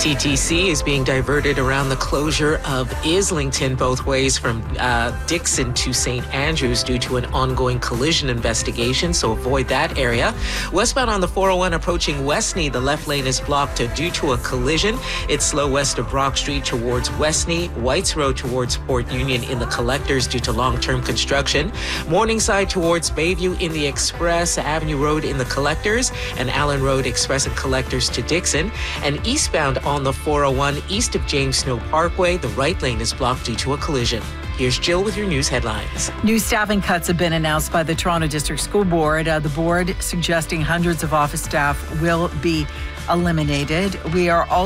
TTC is being diverted around the closure of Islington both ways from Dixon to St. Andrews due to an ongoing collision investigation, so avoid that area. Westbound on the 401 approaching Westney, the left lane is blocked due to a collision. It's slow west of Brock Street towards Westney, Whites Road towards Port Union in the collectors due to long-term construction. Morningside towards Bayview in the Express, Avenue Road in the collectors, and Allen Road Express and collectors to Dixon. And eastbound on the 401 east of James Snow Parkway, the right lane is blocked due to a collision. Here's Jill with your news headlines. New staffing cuts have been announced by the Toronto District School Board. The board suggesting hundreds of office staff will be eliminated. We are all